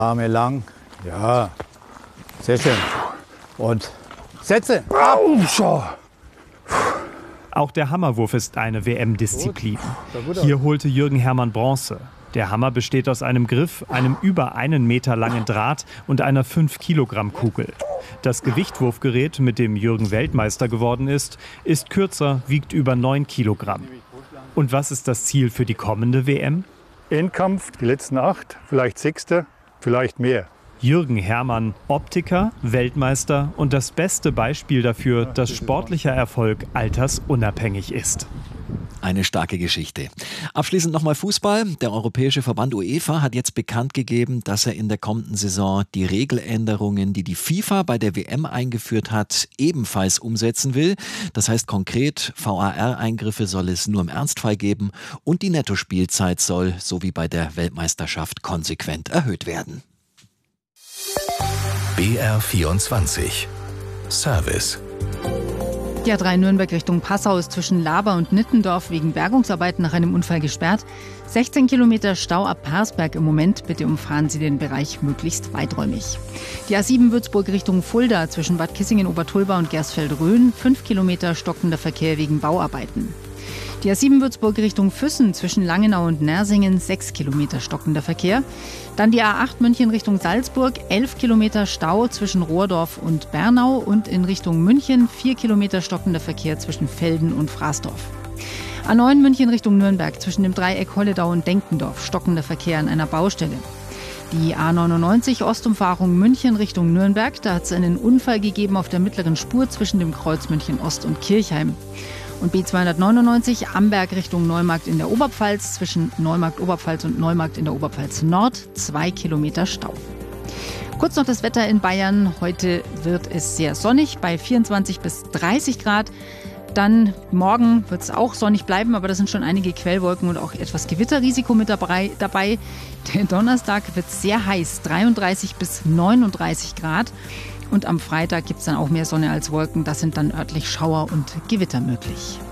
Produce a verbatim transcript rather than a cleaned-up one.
Arme lang. Ja, sehr schön. Und Sätze. Auch der Hammerwurf ist eine W M-Disziplin. Hier holte Jürgen Hermann Bronze. Der Hammer besteht aus einem Griff, einem über einen Meter langen Draht und einer fünf Kilogramm Kugel. Das Gewichtwurfgerät, mit dem Jürgen Weltmeister geworden ist, ist kürzer, wiegt über neun Kilogramm. Und was ist das Ziel für die kommende W M? Endkampf, die letzten acht, vielleicht Sechster, vielleicht mehr. Jürgen Hermann, Optiker, Weltmeister und das beste Beispiel dafür, dass sportlicher Erfolg altersunabhängig ist. Eine starke Geschichte. Abschließend nochmal Fußball. Der Europäische Verband UEFA hat jetzt bekannt gegeben, dass er in der kommenden Saison die Regeländerungen, die die FIFA bei der W M eingeführt hat, ebenfalls umsetzen will. Das heißt konkret, V A R-Eingriffe soll es nur im Ernstfall geben und die Nettospielzeit soll, so wie bei der Weltmeisterschaft, konsequent erhöht werden. B R vierundzwanzig Service. Die A drei Nürnberg Richtung Passau ist zwischen Laber und Nittendorf wegen Bergungsarbeiten nach einem Unfall gesperrt. sechzehn Kilometer Stau ab Parsberg im Moment. Bitte umfahren Sie den Bereich möglichst weiträumig. Die A sieben Würzburg Richtung Fulda zwischen Bad Kissingen, Obertulba und Gersfeld-Rhön. fünf Kilometer stockender Verkehr wegen Bauarbeiten. Die A sieben Würzburg Richtung Füssen zwischen Langenau und Nersingen, sechs Kilometer stockender Verkehr. Dann die A acht München Richtung Salzburg, elf Kilometer Stau zwischen Rohrdorf und Bernau und in Richtung München, vier Kilometer stockender Verkehr zwischen Velden und Fraßdorf. A neun München Richtung Nürnberg zwischen dem Dreieck Holledau und Denkendorf, stockender Verkehr an einer Baustelle. Die A neunundneunzig Ostumfahrung München Richtung Nürnberg, da hat es einen Unfall gegeben auf der mittleren Spur zwischen dem Kreuz München Ost und Kirchheim. Und B zweihundertneunundneunzig Amberg Richtung Neumarkt in der Oberpfalz, zwischen Neumarkt Oberpfalz und Neumarkt in der Oberpfalz Nord, zwei Kilometer Stau. Kurz noch das Wetter in Bayern. Heute wird es sehr sonnig bei vierundzwanzig bis dreißig Grad. Dann morgen wird es auch sonnig bleiben, aber da sind schon einige Quellwolken und auch etwas Gewitterrisiko mit dabei. Der Donnerstag wird sehr heiß, dreiunddreißig bis neununddreißig Grad. Und am Freitag gibt es dann auch mehr Sonne als Wolken. Das sind dann örtlich Schauer und Gewitter möglich.